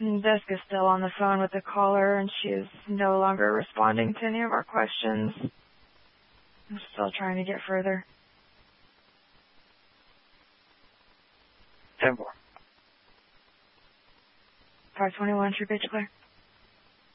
Desk is still on the phone with the caller, and she is no longer responding to any of our questions. I'm still trying to get further. 10-4. 521, true pitch clear.